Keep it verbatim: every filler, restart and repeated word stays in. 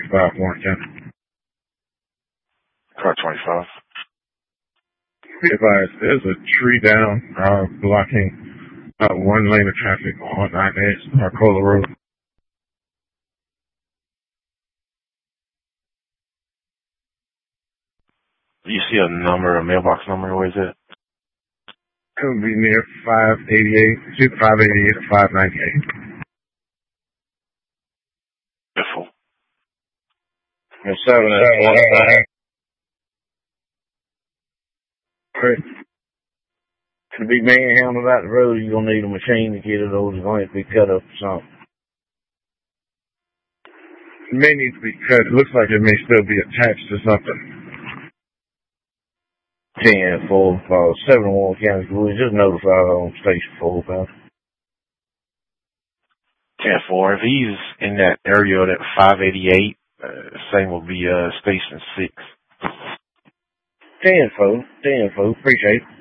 twenty-five, Warren County. Car twenty-five. Be advised, there's a tree down, uh, blocking uh, one lane of traffic on nine eighty Arcola Road. Do you see a number, a mailbox number? Where is it? It would be near five eighty-eight, five eighty-eight or five ninety-eight. Beautiful. And seven at Great. to be manhandled out the road, you're going to need a machine to get it, or it's going to have to be cut up or something. It may need to be cut. It looks like it may still be attached to something. ten four, uh, seven oh one County Police, just notify on Station four about it. ten four. If he's in that area, that five eighty-eight, uh, same will be uh, Station six. ten four, ten four, appreciate it.